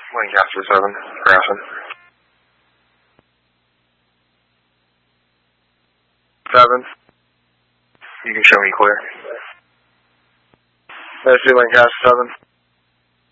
Lancaster 7, Grafton. 7. You can show me clear. That's Lancaster 7.